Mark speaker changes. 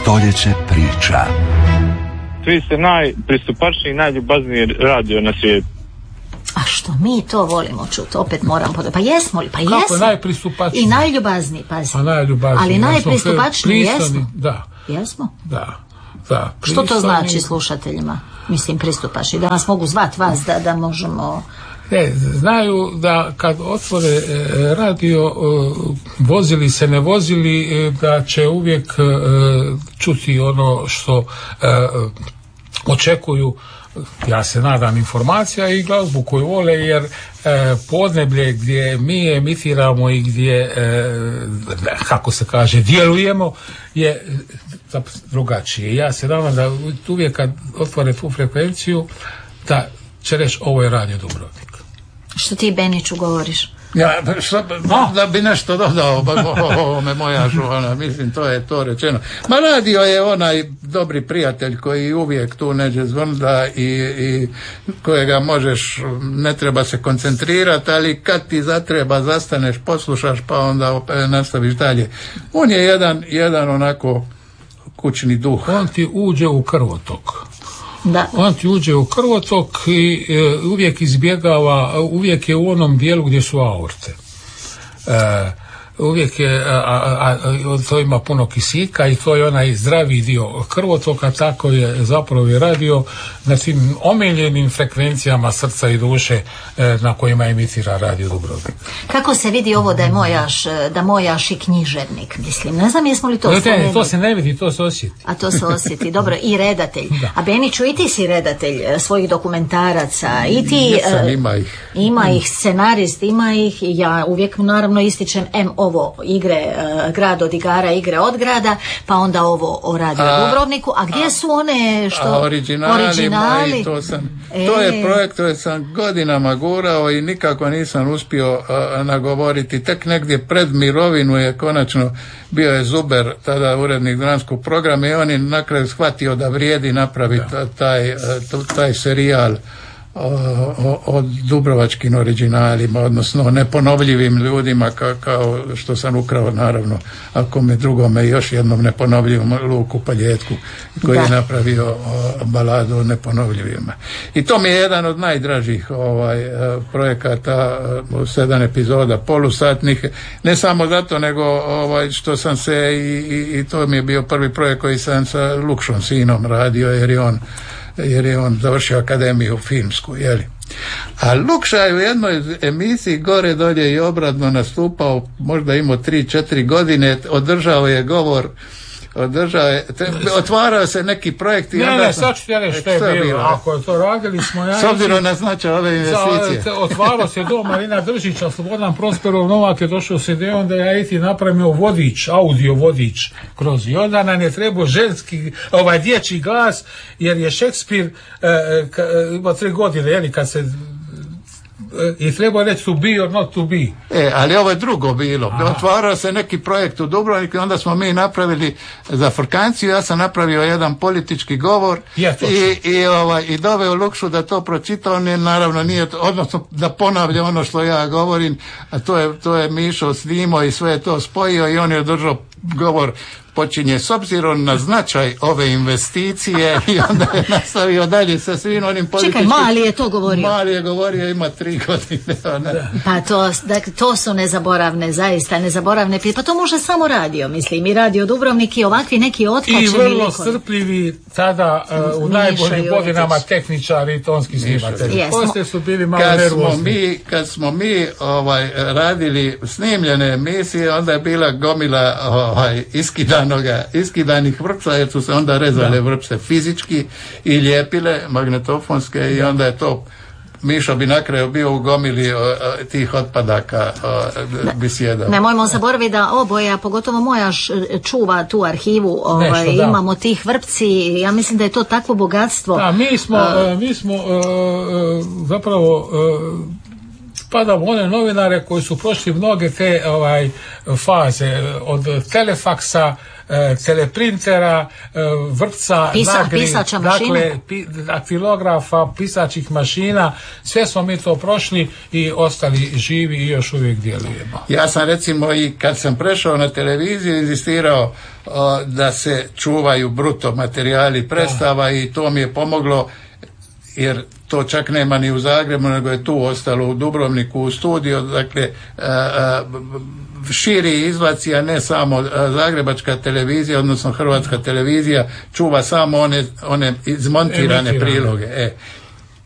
Speaker 1: Stoljeće priča.
Speaker 2: Vi ste najpristupačniji i najljubazniji radio na svijetu.
Speaker 3: A što mi to volimo čuti, opet moram pa jesmo li, pa jesmo.
Speaker 4: Kako najpristupačniji?
Speaker 3: I najljubazniji, pazi.
Speaker 4: Pa najljubazniji.
Speaker 3: Ali najpristupačniji jesmo.
Speaker 4: Da.
Speaker 3: Jesmo?
Speaker 4: Da.
Speaker 3: Što to znači slušateljima? Mislim, pristupačni, da nas mogu zvati vas, da možemo...
Speaker 4: Znaju da kad otvore radio, vozili se ne vozili, da će uvijek čuti ono što očekuju, ja se nadam, informacija i glazbu koju vole, jer podneblje gdje mi emitiramo i gdje, kako se kaže, djelujemo je drugačije. Ja se nadam da uvijek kad otvore tu frekvenciju da će reći ovo je Radio Dubrovnik.
Speaker 3: Što ti Beniću govoriš?
Speaker 5: Ja, da bi nešto dodao ovome moja žena, mislim to je to rečeno. Ma radio je onaj dobri prijatelj koji uvijek tu neđe zvonda i kojega možeš, ne treba se koncentrirati, ali kad ti zatreba zastaneš, poslušaš pa onda nastaviš dalje. On je jedan onako kućni duh.
Speaker 4: On ti uđe u krvotok.
Speaker 3: Da.
Speaker 4: On ti uđe u krvotok i uvijek izbjegava, uvijek je u onom dijelu gdje su aorte. Uvijek je, to ima puno kisika i to je onaj zdravi dio krvotoka, tako je zapravo i radio na tim omiljenim frekvencijama srca i duše na kojima emitira Radio Dubrovnik.
Speaker 3: Kako se vidi ovo da mojaš i književnik, mislim, ne znam jesmo li to spomenuli?
Speaker 4: To se ne vidi, to se osjeti.
Speaker 3: A to se osjeti, dobro, i redatelj. Da. A Beniću, i ti si redatelj svojih dokumentaraca, i ti... Ima ih, scenarist, ima ih, ja uvijek naravno ističem ovo igre, grad od igara, igre od grada, pa onda ovo o Radio Dubrovniku, a gdje su one što... Originali?
Speaker 5: To je projekt koji sam godinama gurao i nikako nisam uspio nagovoriti. Tek negdje pred mirovinu je konačno bio je Zuber, tada urednik dramskog programa, i on je na kraju shvatio da vrijedi napraviti taj serijal o dubrovačkim originalima, odnosno neponovljivim ljudima, kao što sam ukrao, naravno, ako me drugome još jednom neponovljivom, Luku Paljetku, koji je napravio baladu o neponovljivima. I to mi je jedan od najdražih projekata, 7 epizoda polusatnih, ne samo zato, nego što sam se i to mi je bio prvi projekt koji sam sa Lukšom sinom radio, jer je on završio akademiju filmsku, jeli. A Lukša je u jednoj emisiji gore dolje i obratno nastupao, možda imao 3-4 godine, održao je govor, otvarao se neki projekt i
Speaker 4: sad ću ti reći što je bilo. Ako to radili smo
Speaker 5: s obzirom na značaj ove investicije.
Speaker 4: Otvarao se dom Marina Držića, Slobodan Prosperov Novak je došao s idejom da ja napravio vodič, audio vodič kroz, i onda nam je trebao ženski, dječji glas, jer je Šekspir imao 3 godine, jeli, kad se i treba reći to be or not to be.
Speaker 5: Ali ovo je drugo bilo. Otvarao se neki projekt u Dubrovniku i onda smo mi napravili za Frkanciju, ja sam napravio jedan politički govor i doveo Lukšu da to pročita. On je naravno nije, odnosno da ponavlja ono što ja govorim, a to je Mišo snimao i sve je to spojio i on je održao govor. Počinje s obzirom na značaj ove investicije i onda je nastavio dalje sa svim onim političkim...
Speaker 3: Čekaj, Mali je to govorio?
Speaker 5: Mali je govorio, ima 3 godine.
Speaker 3: Pa to su nezaboravne, zaista nezaboravne. Pa to može samo radio, mislim, i Radio Dubrovnik i ovakvi neki otkačeni.
Speaker 4: I vrlo strpljivi tada u najboljim godinama tehničari i tonski snimatelji. Poslije su bili malo nervozni.
Speaker 5: Kad smo mi radili snimljene emisije, onda je bila gomila iskidanih vrpca, jer su se onda rezale vrpce fizički i lijepile magnetofonske i onda je to Mišo bi na kraju bio u gomili tih otpadaka bi sjedao.
Speaker 3: Nemojmo zaboraviti da oboje, a pogotovo moja čuva tu arhivu, imamo tih vrpci, ja mislim da je to takvo bogatstvo.
Speaker 4: Da, mi smo zapravo spadamo one novinare koji su prošli mnoge te faze, od telefaksa teleprintera, vrpca,
Speaker 3: pisača mašina,
Speaker 4: dakle, daktilografa, pisačih mašina, sve smo mi to prošli i ostali živi i još uvijek djelujemo.
Speaker 5: Ja sam recimo i kad sam prešao na televiziju inzistirao da se čuvaju bruto materijali predstava i to mi je pomoglo, jer to čak nema ni u Zagrebu, nego je tu ostalo u Dubrovniku u studiju, dakle širi izvaci, a ne samo Zagrebačka televizija, odnosno Hrvatska televizija čuva samo one izmontirane priloge.